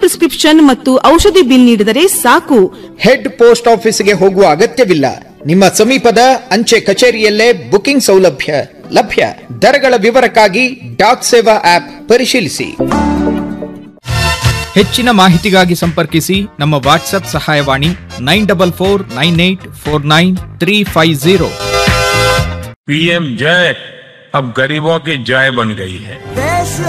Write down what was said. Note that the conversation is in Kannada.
ಪ್ರಿಸ್ಕ್ರಿಪ್ಷನ್ ಮತ್ತು ಔಷಧಿ ಬಿಲ್ ನೀಡಿದರೆ ಸಾಕು. ಹೆಡ್ ಪೋಸ್ಟ್ ಆಫೀಸ್ಗೆ ಹೋಗುವ ಅಗತ್ಯವಿಲ್ಲ. ನಿಮ್ಮ ಸಮೀಪದ ಅಂಚೆ ಕಚೇರಿಯಲ್ಲೇ ಬುಕಿಂಗ್ ಸೌಲಭ್ಯ ಲಭ್ಯ. ದರಗಳ ವಿವರಕ್ಕಾಗಿ ಡಾಕ್ ಸೇವಾ ಆಪ್ ಪರಿಶೀಲಿಸಿ. ಹೆಚ್ಚಿನ ಮಾಹಿತಿಗಾಗಿ ಸಂಪರ್ಕಿಸಿ ನಮ್ಮ ವಾಟ್ಸ್ಆಪ್ ಸಹಾಯವಾಣಿ 9449849350. पीएम जय अब गरीबों की जय बन गई है.